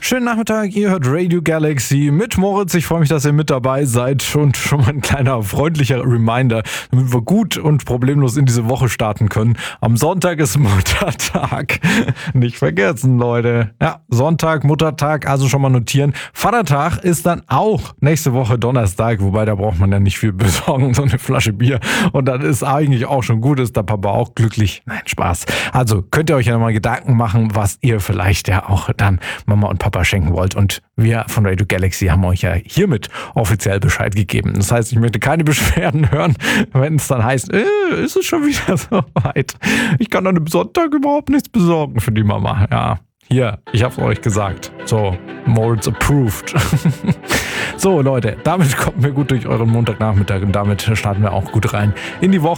Schönen Nachmittag, ihr hört Radio Galaxy mit Moritz. Ich freue mich, dass ihr mit dabei seid. Und schon mal ein kleiner freundlicher Reminder, damit wir gut und problemlos in diese Woche starten können. Am Sonntag ist Muttertag. Nicht vergessen, Leute. Ja, Sonntag, Muttertag, also schon mal notieren. Vatertag ist dann auch nächste Woche Donnerstag, wobei da braucht man ja nicht viel besorgen, so eine Flasche Bier. Und dann ist eigentlich auch schon gut, ist der Papa auch glücklich. Nein, Spaß. Also könnt ihr euch ja mal Gedanken machen, was ihr vielleicht ja auch dann Mama und Papa schenken wollt. Und wir von Radio Galaxy haben euch ja hiermit offiziell Bescheid gegeben. Das heißt, ich möchte keine Beschwerden hören, wenn es dann heißt, ist es schon wieder so weit? Ich kann an einem Sonntag überhaupt nichts besorgen für die Mama. Ja, hier, ich hab's euch gesagt. So, Moritz approved. So, Leute, damit kommen wir gut durch euren Montagnachmittag und damit starten wir auch gut rein in die Woche.